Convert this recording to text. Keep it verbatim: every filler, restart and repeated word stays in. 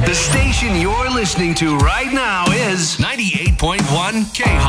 The station you're listening to right now is ninety-eight point one K-Hawk.